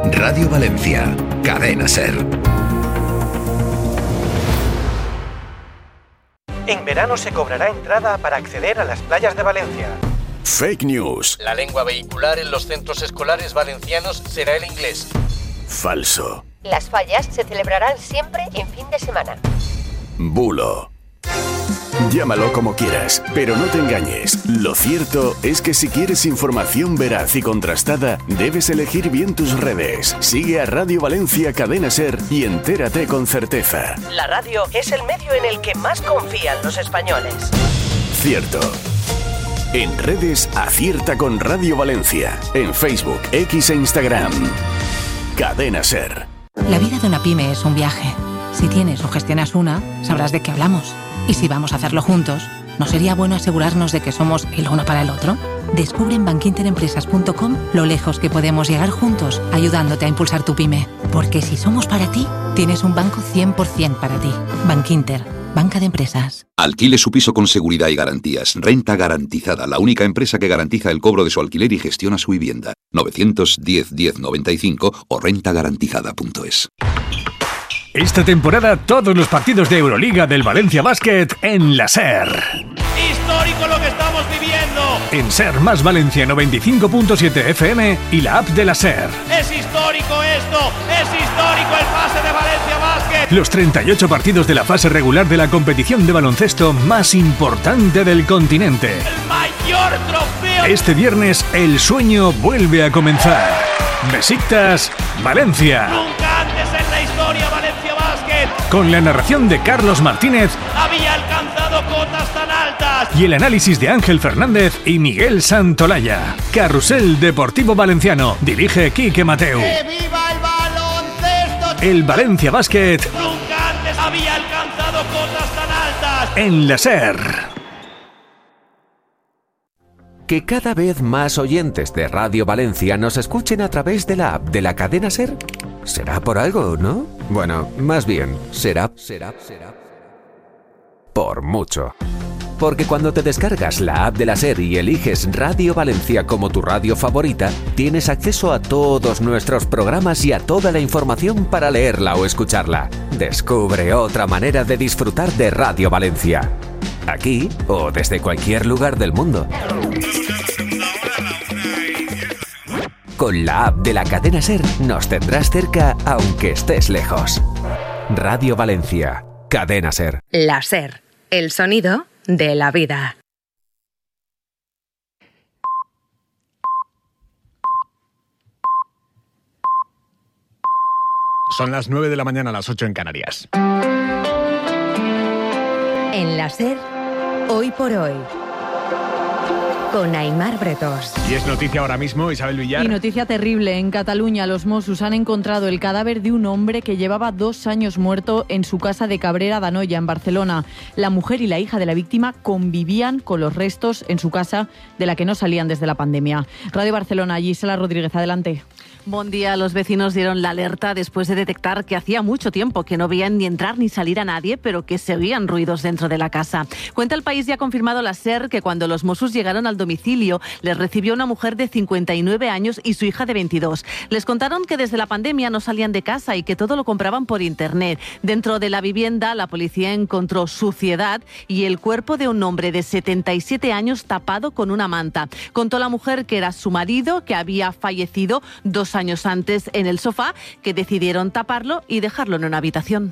Radio Valencia, Cadena SER. En verano se cobrará entrada para acceder a las playas de Valencia. Fake news. La lengua vehicular en los centros escolares valencianos será el inglés. Falso. Las fallas se celebrarán siempre en fin de semana. Bulo. Llámalo como quieras, pero no te engañes. Lo cierto es que si quieres información veraz y contrastada, debes elegir bien tus redes. Sigue a Radio Valencia Cadena SER y entérate con certeza. La radio es el medio en el que más confían los españoles. Cierto. En redes, acierta con Radio Valencia. En Facebook, X e Instagram. Cadena SER. La vida de una pyme es un viaje. Si tienes o gestionas una, sabrás de qué hablamos. Y si vamos a hacerlo juntos, ¿no sería bueno asegurarnos de que somos el uno para el otro? Descubre en bankinterempresas.com lo lejos que podemos llegar juntos, ayudándote a impulsar tu pyme. Porque si somos para ti, tienes un banco 100% para ti. Bankinter, banca de empresas. Alquile su piso con seguridad y garantías. Renta Garantizada, la única empresa que garantiza el cobro de su alquiler y gestiona su vivienda. 910 1095 o rentagarantizada.es. Esta temporada todos los partidos de Euroliga del Valencia Basket en la SER. Histórico lo que estamos viviendo. En SER más Valencia 95.7 FM y la app de la SER. Es histórico esto, es histórico el pase de Valencia Basket. Los 38 partidos de la fase regular de la competición de baloncesto más importante del continente. El mayor trofeo. Este viernes el sueño vuelve a comenzar. Besiktas Valencia. Nunca antes en la historia Valencia Basket. Con la narración de Carlos Martínez. Había alcanzado cotas tan altas. Y el análisis de Ángel Fernández y Miguel Santolaya. Carrusel Deportivo Valenciano. Dirige Quique Mateu. ¡Que viva el baloncesto! El Valencia Basket. Nunca antes había alcanzado cotas tan altas. En la SER. Que cada vez más oyentes de Radio Valencia nos escuchen a través de la app de la cadena SER. Será por algo, ¿no? Bueno, más bien, será por mucho. Porque cuando te descargas la app de la SER y eliges Radio Valencia como tu radio favorita, tienes acceso a todos nuestros programas y a toda la información para leerla o escucharla. Descubre otra manera de disfrutar de Radio Valencia. Aquí o desde cualquier lugar del mundo. Con la app de la cadena SER nos tendrás cerca aunque estés lejos. Radio Valencia, Cadena SER. La SER, el sonido de la vida. Son las 9 de la mañana, las 8 en Canarias. En la SER, hoy por hoy, con Aimar Bretos. Y es noticia ahora mismo, Isabel Villar. Y noticia terrible. En Cataluña, los Mossos han encontrado el cadáver de un hombre que llevaba 2 años muerto en su casa de Cabrera d'Anoia, en Barcelona. La mujer y la hija de la víctima convivían con los restos en su casa, de la que no salían desde la pandemia. Radio Barcelona, Gisela Rodríguez, adelante. Buen día. Los vecinos dieron la alerta después de detectar que hacía mucho tiempo que no veían ni entrar ni salir a nadie, pero que se oían ruidos dentro de la casa. Cuenta El País y ha confirmado la SER que cuando los Mossos llegaron al domicilio les recibió una mujer de 59 años y su hija de 22. Les contaron que desde la pandemia no salían de casa y que todo lo compraban por internet. Dentro de la vivienda la policía encontró suciedad y el cuerpo de un hombre de 77 años tapado con una manta. Contó la mujer que era su marido, que había fallecido 2 años antes en el sofá, que decidieron taparlo y dejarlo en una habitación.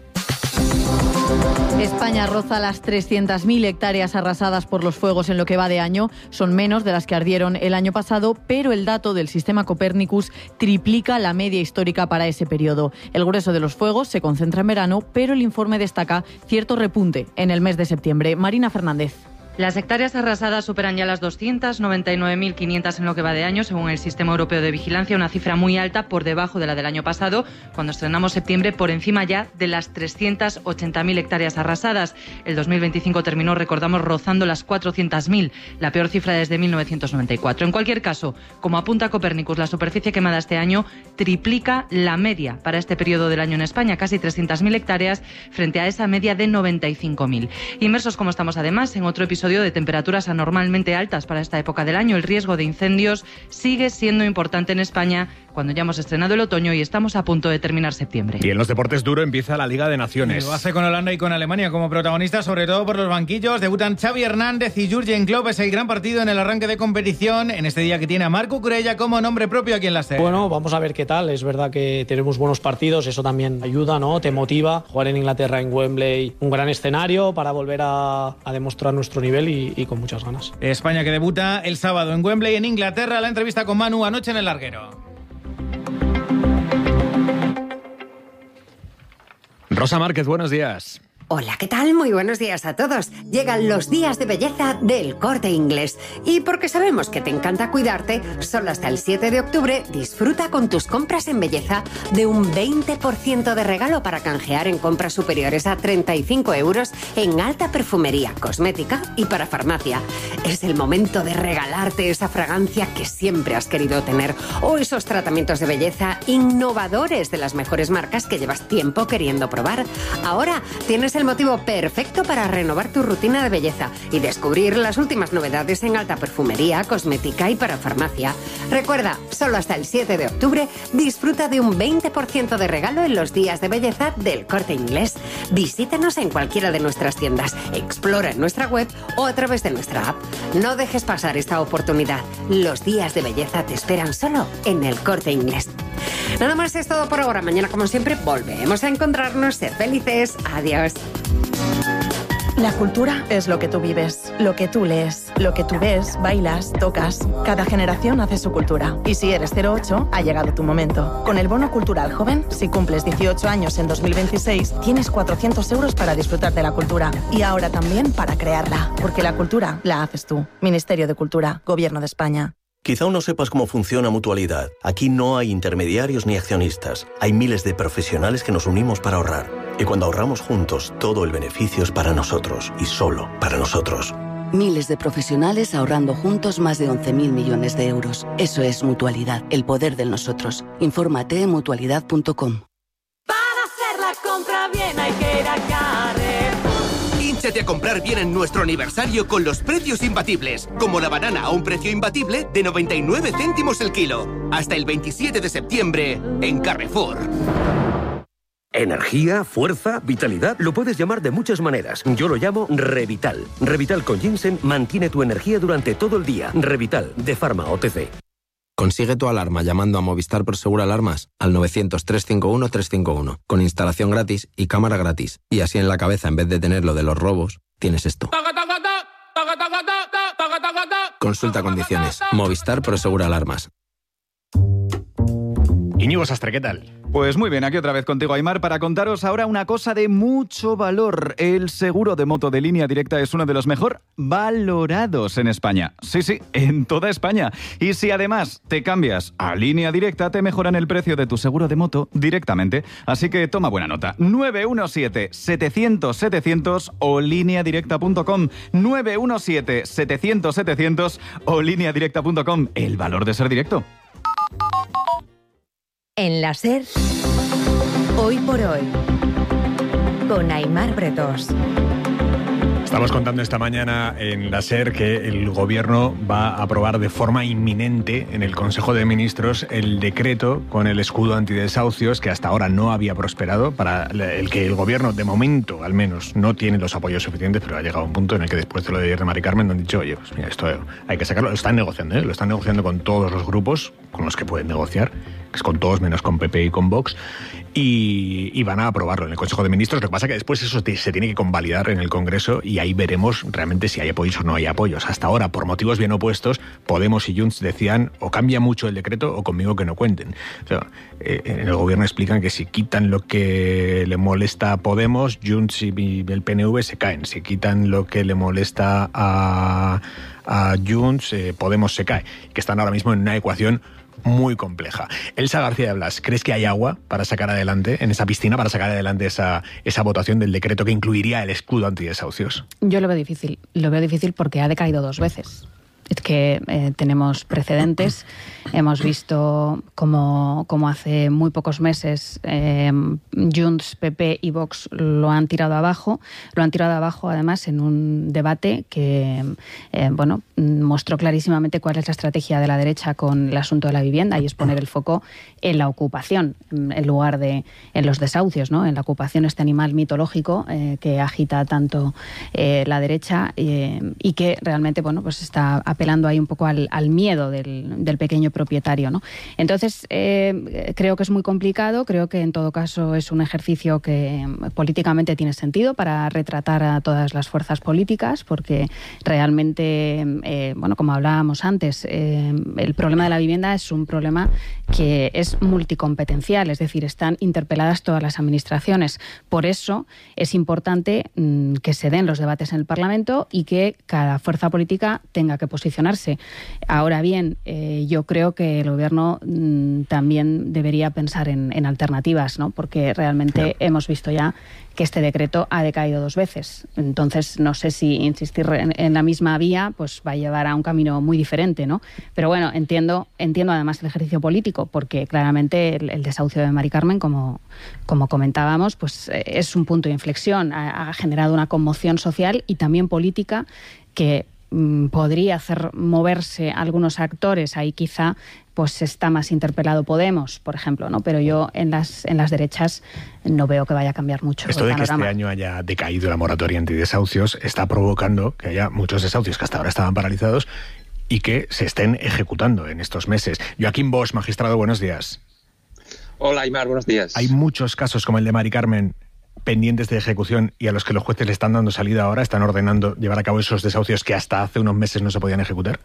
España roza las 300.000 hectáreas arrasadas por los fuegos en lo que va de año. Son menos de las que ardieron el año pasado, pero el dato del sistema Copernicus triplica la media histórica para ese periodo. El grueso de los fuegos se concentra en verano, pero el informe destaca cierto repunte en el mes de septiembre. Marina Fernández. Las hectáreas arrasadas superan ya las 299.500 en lo que va de año, según el Sistema Europeo de Vigilancia, una cifra muy alta por debajo de la del año pasado, cuando estrenamos septiembre por encima ya de las 380.000 hectáreas arrasadas. El 2025 terminó, recordamos, rozando las 400.000, la peor cifra desde 1994. En cualquier caso, como apunta Copernicus, la superficie quemada este año triplica la media para este periodo del año en España, casi 300.000 hectáreas frente a esa media de 95.000. Inmersos como estamos además en otro episodio de temperaturas anormalmente altas para esta época del año, el riesgo de incendios sigue siendo importante en España cuando ya hemos estrenado el otoño y estamos a punto de terminar septiembre. Y en los deportes duro empieza la Liga de Naciones. Lo hace con Holanda y con Alemania como protagonistas, sobre todo por los banquillos. Debutan Xavi Hernández y Jürgen Klopp. Es el gran partido en el arranque de competición, en este día que tiene a Marc Cucurella como nombre propio aquí en la SER. Bueno, vamos a ver qué tal. Es verdad que tenemos buenos partidos, eso también ayuda, ¿no? Te motiva. Jugar en Inglaterra, en Wembley, un gran escenario para volver a demostrar nuestro nivel y con muchas ganas. España que debuta el sábado en Wembley, en Inglaterra. La entrevista con Manu anoche en el larguero. Rosa Márquez, buenos días. Hola, ¿qué tal? Muy buenos días a todos. Llegan los días de belleza del Corte Inglés. Y porque sabemos que te encanta cuidarte, solo hasta el 7 de octubre disfruta con tus compras en belleza de un 20% de regalo para canjear en compras superiores a 35 € en alta perfumería, cosmética y para farmacia. Es el momento de regalarte esa fragancia que siempre has querido tener o esos tratamientos de belleza innovadores de las mejores marcas que llevas tiempo queriendo probar. Ahora tienes el motivo perfecto para renovar tu rutina de belleza y descubrir las últimas novedades en alta perfumería, cosmética y para farmacia. Recuerda, solo hasta el 7 de octubre disfruta de un 20% de regalo en los días de belleza del Corte Inglés. Visítanos en cualquiera de nuestras tiendas, explora en nuestra web o a través de nuestra app. No dejes pasar esta oportunidad. Los días de belleza te esperan solo en el Corte Inglés. Nada más es todo por ahora. Mañana, como siempre, volvemos a encontrarnos. Sed felices. Adiós. La cultura es lo que tú vives, lo que tú lees, lo que tú ves, bailas, tocas. Cada generación hace su cultura. Y si eres 08, ha llegado tu momento. Con el Bono Cultural Joven, si cumples 18 años en 2026, tienes 400 € para disfrutar de la cultura. Y ahora también para crearla. Porque la cultura la haces tú. Ministerio de Cultura, Gobierno de España. Quizá aún no sepas cómo funciona Mutualidad. Aquí no hay intermediarios ni accionistas. Hay miles de profesionales que nos unimos para ahorrar. Y cuando ahorramos juntos, todo el beneficio es para nosotros y solo para nosotros. Miles de profesionales ahorrando juntos más de 11.000 millones de euros. Eso es Mutualidad, el poder del nosotros. Infórmate en mutualidad.com. Para hacer la compra bien hay que ir a Carrefour. Hínchate a comprar bien en nuestro aniversario con los precios imbatibles. Como la banana a un precio imbatible de 99 céntimos el kilo. Hasta el 27 de septiembre en Carrefour. Energía, fuerza, vitalidad, lo puedes llamar de muchas maneras. Yo lo llamo Revital. Revital con ginseng mantiene tu energía durante todo el día. Revital, de Pharma OTC. Consigue tu alarma llamando a Movistar Prosegur Alarmas al 900-351-351, con instalación gratis y cámara gratis. Y así en la cabeza, en vez de tener lo de los robos, tienes esto. Consulta condiciones. Movistar Prosegur Alarmas. Íñigo Sastre, ¿qué tal? Pues muy bien, aquí otra vez contigo, Aimar, para contaros ahora una cosa de mucho valor. El seguro de moto de Línea Directa es uno de los mejor valorados en España. Sí, en toda España. Y si además te cambias a Línea Directa, te mejoran el precio de tu seguro de moto directamente. Así que toma buena nota. 917-700-700 o lineadirecta.com. 917-700-700 o lineadirecta.com. El valor de ser directo. En la SER, Hoy por Hoy, con Aimar Bretos. Estamos contando esta mañana en la SER que el Gobierno va a aprobar de forma inminente en el Consejo de Ministros el decreto con el escudo antidesahucios que hasta ahora no había prosperado, para el que el Gobierno, de momento al menos, no tiene los apoyos suficientes, pero ha llegado a un punto en el que después de lo de ayer de Mari Carmen han dicho, oye, pues mira, esto hay que sacarlo. Lo están negociando con todos los grupos con los que pueden negociar, que es con todos menos con PP y con Vox, y van a aprobarlo en el Consejo de Ministros. Lo que pasa es que después eso se tiene que convalidar en el Congreso y ahí veremos realmente si hay apoyos o no hay apoyos. Hasta ahora, por motivos bien opuestos, Podemos y Junts decían o cambia mucho el decreto o conmigo que no cuenten. O sea, en el Gobierno explican que si quitan lo que le molesta a Podemos, Junts y el PNV se caen. Si quitan lo que le molesta a Junts, Podemos se cae. Que están ahora mismo en una ecuación muy compleja. Elsa García de Blas, ¿crees que hay agua para sacar adelante, en esa piscina, para sacar adelante esa votación del decreto que incluiría el escudo antidesahucios? Yo lo veo difícil porque ha decaído 2 veces. que tenemos precedentes. Hemos visto como hace muy pocos meses Junts, PP y Vox lo han tirado abajo además en un debate que mostró clarísimamente cuál es la estrategia de la derecha con el asunto de la vivienda, y es poner el foco en la ocupación en lugar de en los desahucios, ¿no? En la ocupación, este animal mitológico que agita tanto la derecha y que realmente pues está apelando ahí un poco al miedo del pequeño propietario, ¿no? Entonces, creo que es muy complicado, creo que en todo caso es un ejercicio que políticamente tiene sentido para retratar a todas las fuerzas políticas, porque realmente, como hablábamos antes, el problema de la vivienda es un problema que es multicompetencial, es decir, están interpeladas todas las administraciones. Por eso es importante que se den los debates en el Parlamento y que cada fuerza política tenga que posicionarse. Ahora bien, yo creo que el Gobierno también debería pensar en alternativas, ¿no? Porque realmente hemos visto ya que este decreto ha decaído 2 veces. Entonces, no sé si insistir en la misma vía pues va a llevar a un camino muy diferente, ¿no? Pero bueno, entiendo además el ejercicio político, porque claramente el desahucio de Mari Carmen, como comentábamos, pues es un punto de inflexión. Ha generado una conmoción social y también política que podría hacer moverse algunos actores. Ahí quizá pues está más interpelado Podemos, por ejemplo, ¿no? Pero yo en las derechas no veo que vaya a cambiar mucho. Esto el de que panorama. este año haya decaído la moratoria antidesahucios está provocando que haya muchos desahucios que hasta ahora estaban paralizados y que se estén ejecutando en estos meses. Joaquín Bosch, magistrado, buenos días. Hola, Aimar, buenos días. Hay muchos casos como el de Mari Carmen pendientes de ejecución y a los que los jueces le están dando salida ahora, están ordenando llevar a cabo esos desahucios que hasta hace unos meses no se podían ejecutar.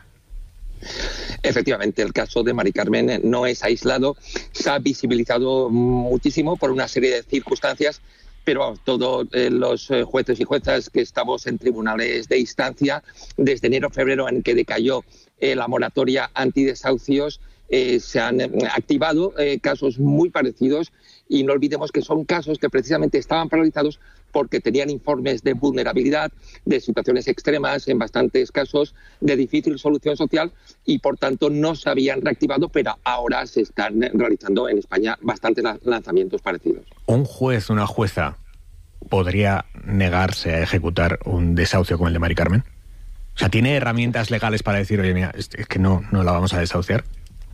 Efectivamente, el caso de Mari Carmen no es aislado, se ha visibilizado muchísimo por una serie de circunstancias, pero todos los jueces y juezas que estamos en tribunales de instancia, desde enero-febrero en que decayó la moratoria antidesahucios, se han activado casos muy parecidos, y no olvidemos que son casos que precisamente estaban paralizados porque tenían informes de vulnerabilidad, de situaciones extremas, en bastantes casos de difícil solución social, y por tanto no se habían reactivado, pero ahora se están realizando en España bastantes lanzamientos parecidos. ¿Un juez, una jueza, podría negarse a ejecutar un desahucio como el de Mari Carmen? O sea, ¿tiene herramientas legales para decir, oye, mira, es que no la vamos a desahuciar?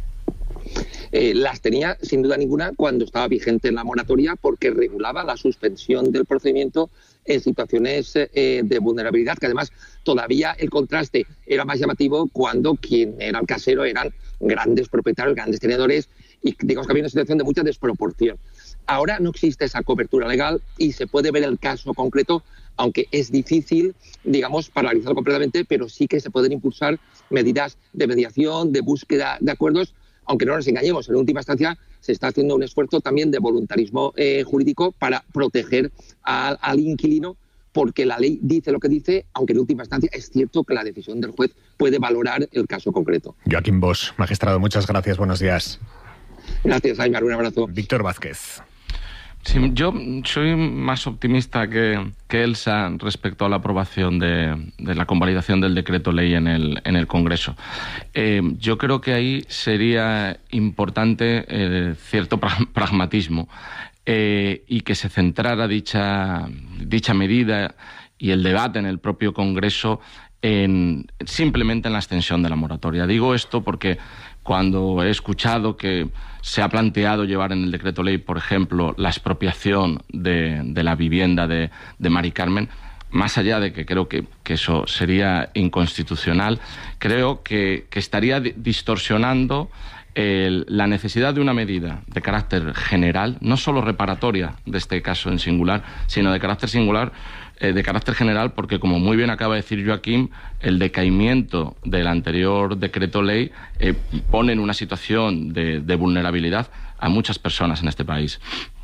Las tenía sin duda ninguna cuando estaba vigente la moratoria, porque regulaba la suspensión del procedimiento en situaciones de vulnerabilidad, que además todavía el contraste era más llamativo cuando quien era el casero eran grandes propietarios, grandes tenedores, y digamos que había una situación de mucha desproporción. Ahora no existe esa cobertura legal y se puede ver el caso concreto, aunque es difícil, digamos, paralizarlo completamente, pero sí que se pueden impulsar medidas de mediación, de búsqueda de acuerdos. Aunque no nos engañemos, en última instancia se está haciendo un esfuerzo también de voluntarismo jurídico para proteger al inquilino, porque la ley dice lo que dice, aunque en última instancia es cierto que la decisión del juez puede valorar el caso concreto. Joaquín Bosch, magistrado, muchas gracias, buenos días. Gracias, Aimar, un abrazo. Víctor Vázquez. Sí, yo soy más optimista que Elsa respecto a la aprobación de la convalidación del decreto ley en el Congreso. Yo creo que ahí sería importante cierto pragmatismo y que se centrara dicha medida y el debate en el propio Congreso simplemente en la extensión de la moratoria. Digo esto porque cuando he escuchado que se ha planteado llevar en el decreto ley, por ejemplo, la expropiación de la vivienda de Mari Carmen, más allá de que creo que eso sería inconstitucional, creo que estaría distorsionando la necesidad de una medida de carácter general, no solo reparatoria de este caso en singular, sino de carácter singular, de carácter general, porque como muy bien acaba de decir Joaquín, el decaimiento del anterior decreto ley pone en una situación de vulnerabilidad a muchas personas en este país.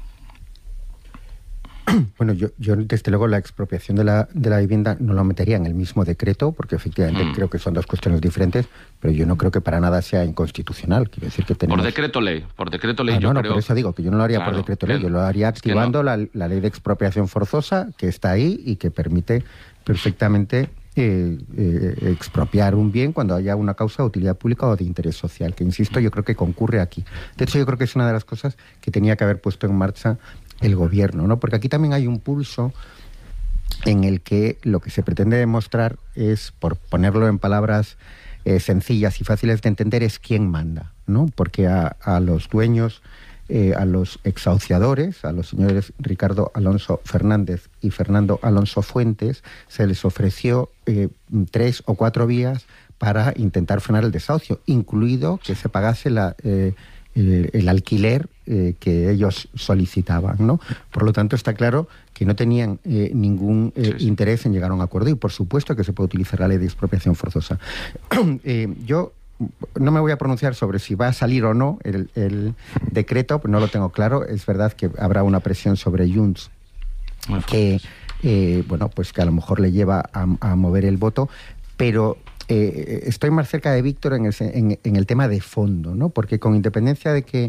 Bueno, yo desde luego la expropiación de la vivienda no lo metería en el mismo decreto, porque efectivamente creo que son dos cuestiones diferentes, pero yo no creo que para nada sea inconstitucional. Quiero decir que tenemos... Por decreto ley yo creo... Por eso digo que yo no lo haría por decreto ley, yo lo haría activando la ley de expropiación forzosa que está ahí y que permite perfectamente expropiar un bien cuando haya una causa de utilidad pública o de interés social, que insisto, yo creo que concurre aquí. De hecho, yo creo que es una de las cosas que tenía que haber puesto en marcha el gobierno, ¿no? Porque aquí también hay un pulso en el que lo que se pretende demostrar es, por ponerlo en palabras sencillas y fáciles de entender, es quién manda, ¿no? Porque a los dueños, a los exauciadores, a los señores Ricardo Alonso Fernández y Fernando Alonso Fuentes, se les ofreció 3 o 4 vías para intentar frenar el desahucio, incluido que se pagase el alquiler que ellos solicitaban, ¿no? Por lo tanto, está claro que no tenían ningún interés en llegar a un acuerdo, y por supuesto que se puede utilizar la ley de expropiación forzosa. Yo no me voy a pronunciar sobre si va a salir o no el decreto, no lo tengo claro. Es verdad que habrá una presión sobre Junts que, pues que a lo mejor le lleva a mover el voto, pero estoy más cerca de Víctor en el tema de fondo, ¿no? Porque con independencia de que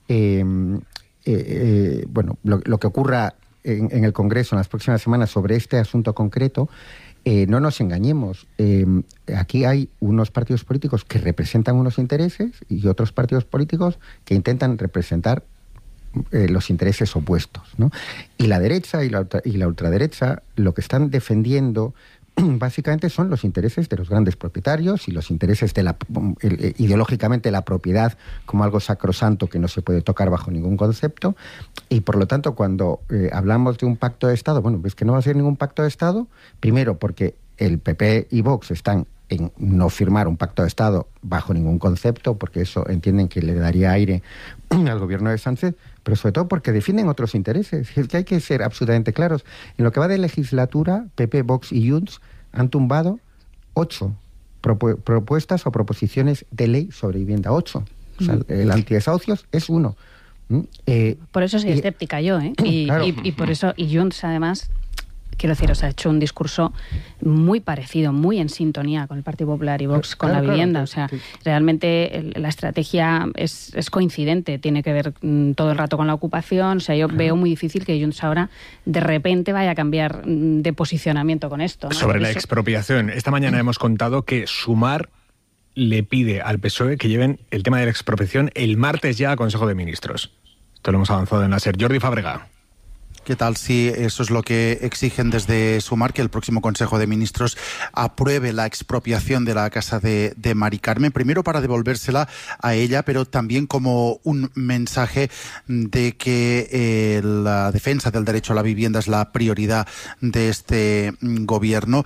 lo que ocurra en el Congreso en las próximas semanas sobre este asunto concreto, no nos engañemos. Aquí hay unos partidos políticos que representan unos intereses y otros partidos políticos que intentan representar los intereses opuestos, ¿no? Y la derecha y la ultraderecha lo que están defendiendo básicamente son los intereses de los grandes propietarios y los intereses de ideológicamente la propiedad como algo sacrosanto que no se puede tocar bajo ningún concepto, y por lo tanto cuando hablamos de un pacto de Estado, es que no va a ser ningún pacto de Estado, primero porque el PP y Vox están en no firmar un pacto de Estado bajo ningún concepto, porque eso entienden que le daría aire al gobierno de Sánchez, pero sobre todo porque defienden otros intereses. Es que hay que ser absolutamente claros. En lo que va de legislatura, PP, Vox y Junts han tumbado 8 propuestas o proposiciones de ley sobre vivienda. 8. O sea, el antidesahucios es 1. Por eso soy escéptica yo, ¿eh? Claro. Y por eso, y Junts además, quiero decir, ha hecho un discurso muy parecido, muy en sintonía con el Partido Popular y Vox con la vivienda. O sea, realmente la estrategia es coincidente, tiene que ver todo el rato con la ocupación. O sea, yo veo muy difícil que Junts ahora de repente vaya a cambiar de posicionamiento con esto, ¿no? Sobre la expropiación, esta mañana hemos contado que Sumar le pide al PSOE que lleven el tema de la expropiación el martes ya al Consejo de Ministros. Esto lo hemos avanzado en la SER. Jordi Fábrega. ¿Qué tal si eso es lo que exigen desde Sumar, que el próximo Consejo de Ministros apruebe la expropiación de la casa de Mari Carmen? Primero para devolvérsela a ella, pero también como un mensaje de que la defensa del derecho a la vivienda es la prioridad de este gobierno.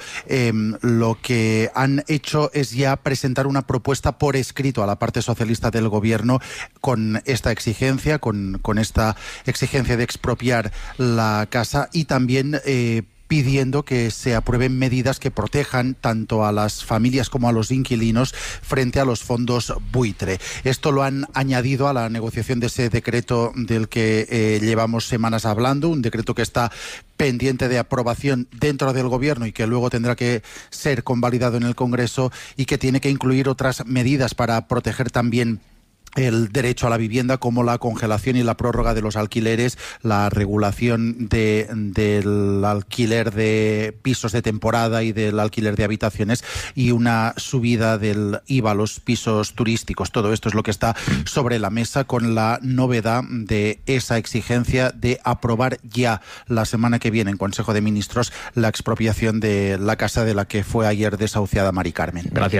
Lo que han hecho es ya presentar una propuesta por escrito a la parte socialista del gobierno con esta exigencia, con esta exigencia de expropiar la casa, y también pidiendo que se aprueben medidas que protejan tanto a las familias como a los inquilinos frente a los fondos buitre. Esto lo han añadido a la negociación de ese decreto del que llevamos semanas hablando, un decreto que está pendiente de aprobación dentro del gobierno y que luego tendrá que ser convalidado en el Congreso, y que tiene que incluir otras medidas para proteger también el derecho a la vivienda, como la congelación y la prórroga de los alquileres, la regulación del alquiler de pisos de temporada y del alquiler de habitaciones, y una subida del IVA a los pisos turísticos. Todo esto es lo que está sobre la mesa, con la novedad de esa exigencia de aprobar ya la semana que viene en Consejo de Ministros la expropiación de la casa de la que fue ayer desahuciada Mari Carmen. Gracias.